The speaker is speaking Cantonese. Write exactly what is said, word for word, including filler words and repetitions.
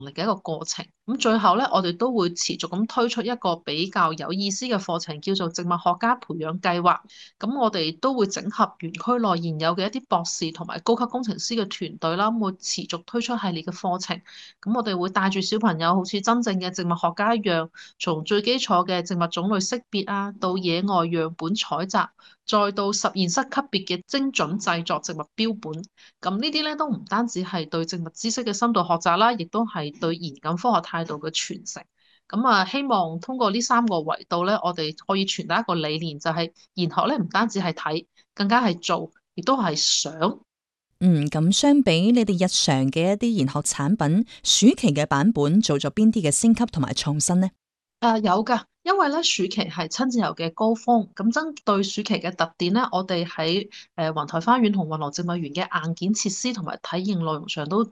力嘅一個過程。咁最後咧，我哋都會持續咁推出一個比較有意思嘅課程，叫做植物學家培養計劃。咁我哋都會整合園區內現有嘅一啲博士同埋高級工程師嘅團隊啦，會持續推出系列嘅課程。咁我哋會帶住小朋友，好似真正嘅植物學家一樣，從最基礎嘅植物種類識別啊，到野外樣本採集，再到實驗室級別嘅精準製作植物標本。咁呢啲咧都唔單止係對植物知識嘅深度學習啦，亦都係對嚴謹科學態度嘅傳承。咁啊，希望通過呢三個維度咧，我哋可以傳達一個理念，就係研學咧唔單止係睇，更加係做，亦都係想。 嗯，咁相比你哋日常嘅一啲研學產品，暑期嘅版本做咗邊啲嘅升級同埋創新呢？ 誒、呃、有㗎，因為咧暑期係親子遊嘅高峰，咁針對暑期嘅特點咧，我哋喺誒雲台花園同雲廊植物園嘅硬件設施同埋體驗內容上都